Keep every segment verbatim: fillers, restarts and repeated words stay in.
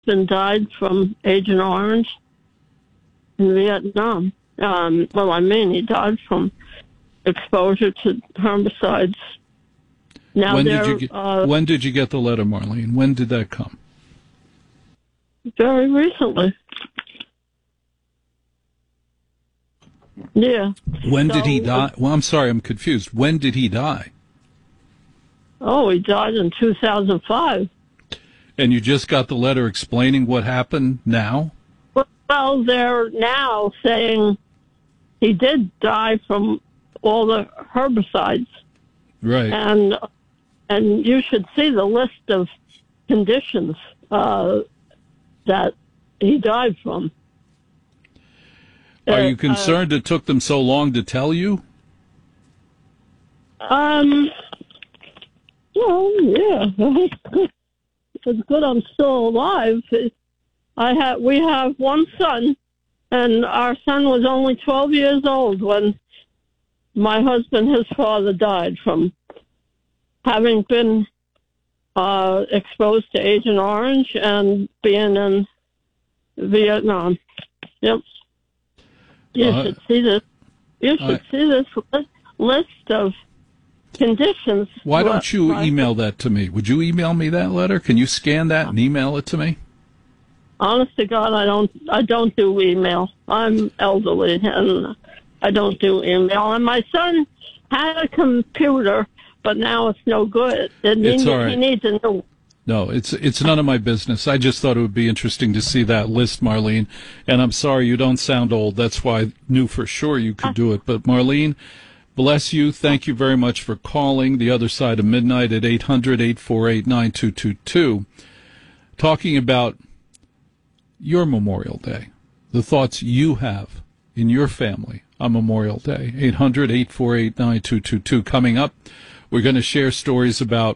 husband died from Agent Orange in Vietnam. Um, well, I mean, he died from exposure to herbicides. Now, when did you get, uh, when did you get the letter, Marlene? When did that come? Very recently. Yeah. When so, did he die? Well, I'm sorry, I'm confused. When did he die? Oh, he died in two thousand five. And you just got the letter explaining what happened now? Well, they're now saying he did die from all the herbicides. Right. And and you should see the list of conditions uh, that he died from. Are Uh, you concerned uh, it took them so long to tell you? Um, well, yeah. It's good I'm still alive. I have, we have one son, and our son was only twelve years old when my husband, his father, died from having been uh, exposed to Agent Orange and being in Vietnam. Yep. You uh, should see this. You should I, see this list, list of conditions. Why don't you my, email that to me? Would you email me that letter? Can you scan that and email it to me? Honest to God, I don't. I don't do email. I'm elderly and I don't do email. And my son had a computer, but now it's no good. And It's he, all right. he needs a new. No, it's it's none of my business. I just thought it would be interesting to see that list, Marlene. And I'm sorry you don't sound old. That's why I knew for sure you could do it. But Marlene, bless you. Thank you very much for calling The Other Side of Midnight at eight hundred, eight four eight, nine two two two. Talking about your Memorial Day, the thoughts you have in your family on Memorial Day. eight hundred, eight four eight, nine two two two. Coming up, we're going to share stories about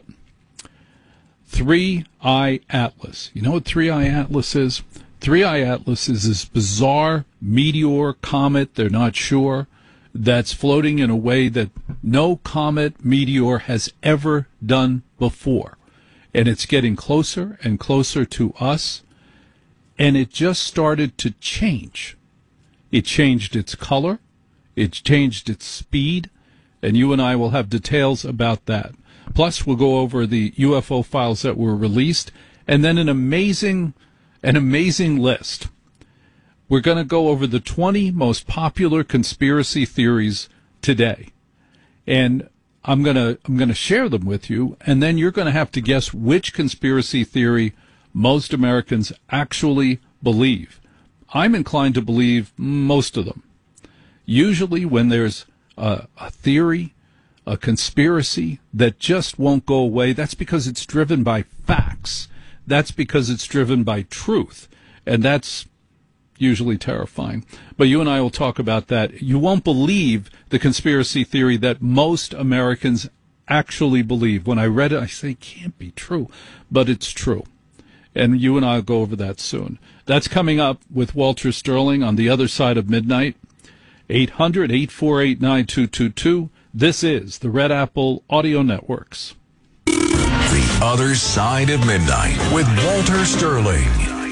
Three Eye Atlas. You know what Three Eye Atlas is? Three Eye Atlas is this bizarre meteor comet, they're not sure, that's floating in a way that no comet meteor has ever done before. And it's getting closer and closer to us, and it just started to change. It changed its color, it changed its speed, and you and I will have details about that. Plus, we'll go over the U F O files that were released, and then an amazing, an amazing list. We're going to go over the twenty most popular conspiracy theories today, and I'm going to I'm going to share them with you, and then you're going to have to guess which conspiracy theory most Americans actually believe. I'm inclined to believe most of them. Usually, when there's a, a theory, a conspiracy that just won't go away, that's because it's driven by facts. That's because it's driven by truth. And that's usually terrifying. But you and I will talk about that. You won't believe the conspiracy theory that most Americans actually believe. When I read it, I say, it can't be true. But it's true. And you and I will go over that soon. That's coming up with Walter Sterling on The Other Side of Midnight. eight hundred, eight four eight, nine two two two. This is the Red Apple Audio Networks. The Other Side of Midnight with Walter Sterling.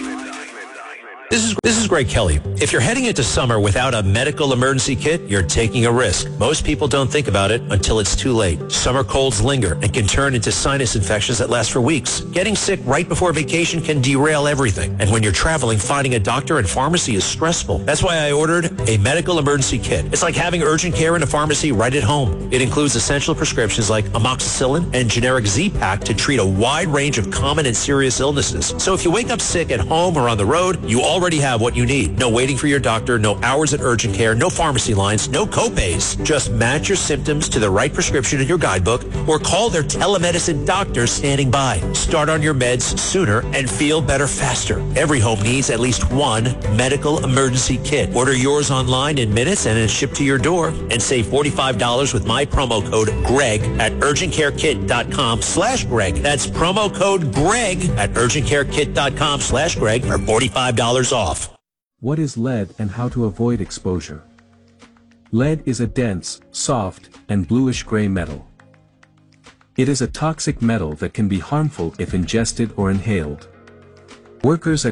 This is this is Greg Kelly. If you're heading into summer without a medical emergency kit, you're taking a risk. Most people don't think about it until it's too late. Summer colds linger and can turn into sinus infections that last for weeks. Getting sick right before vacation can derail everything. And when you're traveling, finding a doctor and pharmacy is stressful. That's why I ordered a medical emergency kit. It's like having urgent care in a pharmacy right at home. It includes essential prescriptions like amoxicillin and generic Z-Pak to treat a wide range of common and serious illnesses. So if you wake up sick at home or on the road, you already have what you need. No waiting for your doctor, no hours at urgent care, no pharmacy lines, no copays. Just match your symptoms to the right prescription in your guidebook or call their telemedicine doctor standing by. Start on your meds sooner and feel better faster. Every home needs at least one medical emergency kit. Order yours online in minutes and it's shipped to your door. And save forty-five dollars with my promo code GREG at urgentcarekit.com slash Greg. That's promo code GREG at urgentcarekit.com slash Greg for forty-five dollars off. What is lead and how to avoid exposure? Lead is a dense, soft, and bluish-gray metal. It is a toxic metal that can be harmful if ingested or inhaled. Workers at